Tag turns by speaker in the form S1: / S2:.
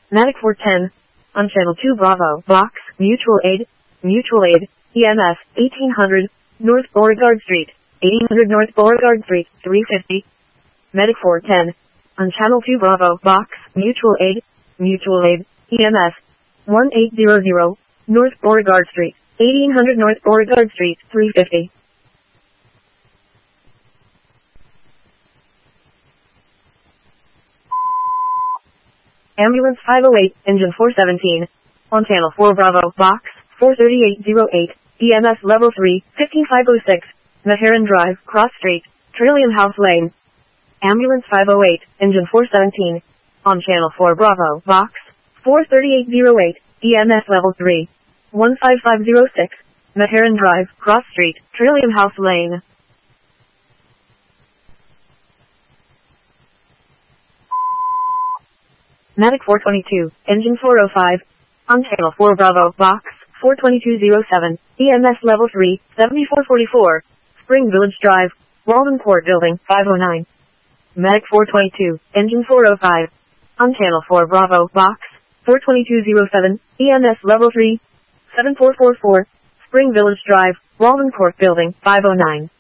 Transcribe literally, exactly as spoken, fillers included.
S1: Medic four ten. On channel two Bravo, box, mutual aid, mutual aid, E M S, eighteen hundred, North Beauregard Street, eighteen hundred North Beauregard Street, three fifty. Medic four ten. On channel two Bravo, box, mutual aid, mutual aid, E M S, eighteen hundred, North Beauregard Street, eighteen hundred North Beauregard Street, three fifty. Ambulance five oh eight, engine four seventeen. On channel four Bravo, box, four thirty-eight oh eight, E M S level three, fifteen five oh six, Meheran Drive, Cross Street, Trillium House Lane. Ambulance five oh eight, engine four seventeen. On channel four Bravo, box, four thirty-eight oh eight, E M S level three, one five five oh six, Meheran Drive, Cross Street, Trillium House Lane. Medic four twenty-two, engine four oh five. On channel four Bravo, box, four twenty-two oh seven, E M S level three, seventy-four forty-four, Spring Village Drive, Walden Court Building, five oh nine. Medic four twenty-two, engine four oh five. On channel four Bravo, box, four twenty-two oh seven, E M S level three, seven four four four, Spring Village Drive, Walden Court Building, five oh nine.